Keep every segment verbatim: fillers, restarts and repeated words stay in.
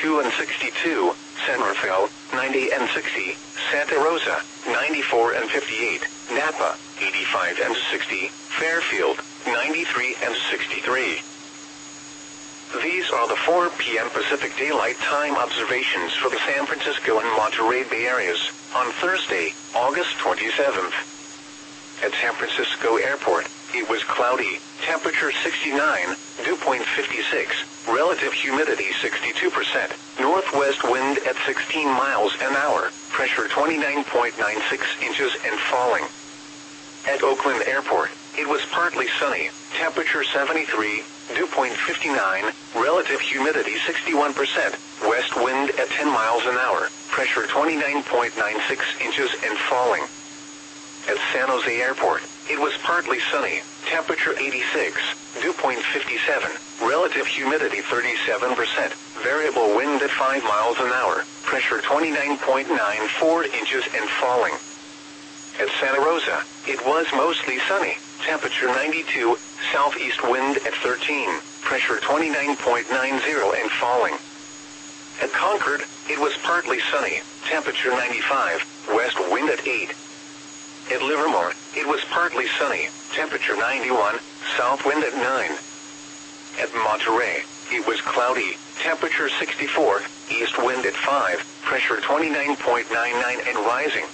ninety-two and sixty-two, San Rafael, ninety and sixty, Santa Rosa, ninety-four and fifty-eight, Napa, eighty-five and sixty, Fairfield, ninety-three and sixty-three. These are the four p m Pacific Daylight Time observations for the San Francisco and Monterey Bay areas on Thursday, August twenty-seventh. At San Francisco Airport, it was cloudy, temperature sixty-nine, dew point fifty-six, relative humidity sixty-two percent, northwest wind at sixteen miles an hour, pressure twenty-nine point nine six inches and falling. At Oakland Airport, it was partly sunny, temperature seventy-three, dew point fifty-nine, relative humidity sixty-one percent, west wind at ten miles an hour, pressure twenty-nine point nine six inches and falling. At San Jose Airport, it was partly sunny, temperature eighty-six, dew point fifty-seven, relative humidity thirty-seven percent, variable wind at five miles an hour, pressure twenty-nine point nine four inches and falling. At Santa Rosa, it was mostly sunny, temperature ninety-two, southeast wind at thirteen, pressure twenty-nine point nine zero and falling. At Concord, it was partly sunny, temperature ninety-five, west wind at eight. At Livermore, it was partly sunny, temperature ninety-one, south wind at nine. At Monterey, it was cloudy, temperature sixty-four, east wind at five, pressure twenty-nine point nine nine and rising.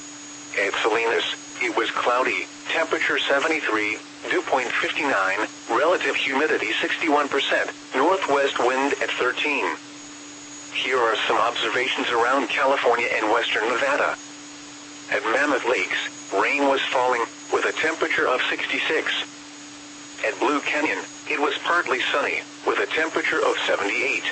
At Salinas, it was cloudy, temperature seventy-three, dew point fifty-nine, relative humidity sixty-one percent, northwest wind at thirteen. Here are some observations around California and western Nevada. At Mammoth Lakes, rain was falling, with a temperature of sixty-six. At Blue Canyon, it was partly sunny, with a temperature of seventy-eight.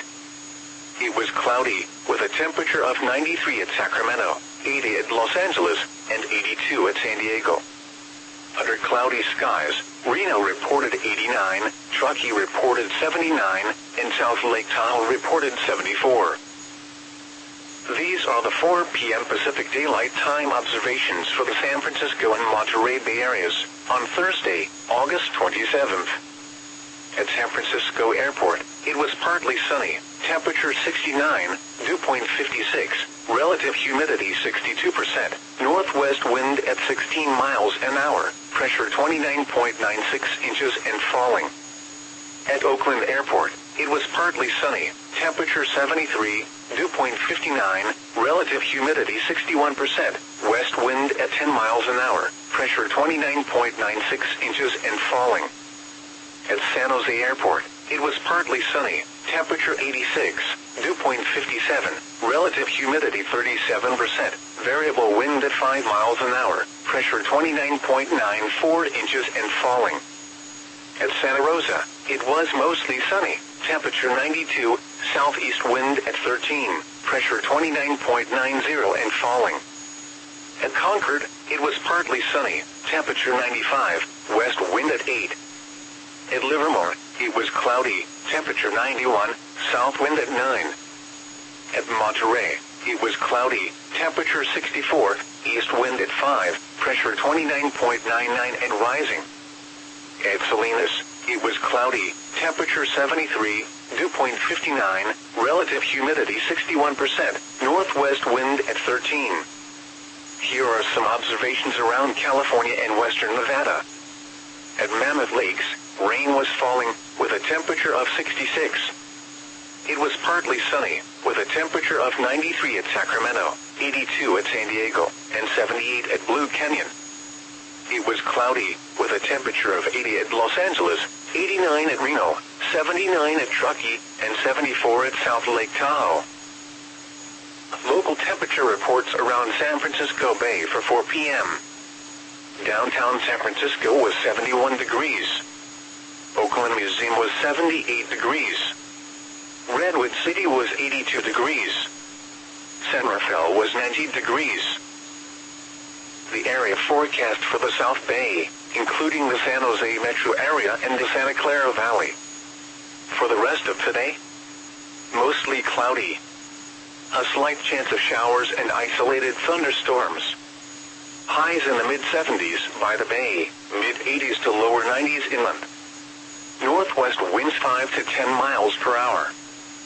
It was cloudy, with a temperature of ninety-three at Sacramento, eighty at Los Angeles, and eighty-two at San Diego. Under cloudy skies, Reno reported eighty-nine, Truckee reported seventy-nine, and South Lake Tahoe reported seventy-four. These are the four p m Pacific Daylight Time observations for the San Francisco and Monterey Bay areas on Thursday, August twenty-seventh. At San Francisco Airport, it was partly sunny, temperature sixty-nine, dew point fifty-six, relative humidity sixty-two percent, northwest wind at sixteen miles an hour, pressure twenty-nine point nine six inches and falling. At Oakland Airport, it was partly sunny, temperature seventy-three, dew point fifty-nine, relative humidity sixty-one percent, west wind at ten miles an hour, pressure twenty-nine point nine six inches and falling. At San Jose Airport, it was partly sunny, temperature eighty-six, dew point fifty-seven, relative humidity thirty-seven percent, variable wind at five miles an hour, pressure twenty-nine point nine four inches and falling. At Santa Rosa, it was mostly sunny, temperature ninety-two, southeast wind at thirteen, pressure twenty-nine point nine zero and falling. At Concord, it was partly sunny, temperature ninety-five, west wind at eight. At Livermore, it was cloudy, temperature ninety-one, south wind at nine. At Monterey, it was cloudy, temperature sixty-four, east wind at five, pressure twenty-nine point nine nine and rising. At Salinas, it was cloudy, temperature seventy-three, dew point fifty-nine, relative humidity sixty-one percent, northwest wind at thirteen. Here are some observations around California and western Nevada. At Mammoth Lakes, rain was falling, with a temperature of sixty-six. It was partly sunny, with a temperature of ninety-three at Sacramento, eighty-two at San Diego, and seventy-eight at Blue Canyon. It was cloudy, with a temperature of eighty at Los Angeles, eighty-nine at Reno, seventy-nine at Truckee, and seventy-four at South Lake Tahoe. Local temperature reports around San Francisco Bay for four p m Downtown San Francisco was seventy-one degrees. Oakland Museum was seventy-eight degrees. Redwood City was eighty-two degrees. San Rafael was ninety degrees. The area forecast for the South Bay, including the San Jose metro area and the Santa Clara Valley. For the rest of today, mostly cloudy. A slight chance of showers and isolated thunderstorms. Highs in the mid seventies by the bay, mid eighties to lower nineties inland. Northwest winds five to ten miles per hour.